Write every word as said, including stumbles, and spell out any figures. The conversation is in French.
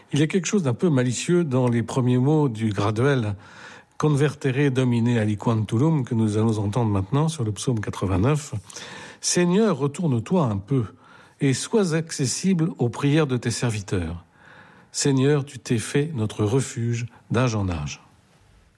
Il y a quelque chose d'un peu malicieux dans les premiers mots du graduel « Convertere Domine aliquantulum » que nous allons entendre maintenant sur le psaume quatre-vingt-neuf. « Seigneur, retourne-toi un peu et sois accessible aux prières de tes serviteurs. Seigneur, tu t'es fait notre refuge d'âge en âge. »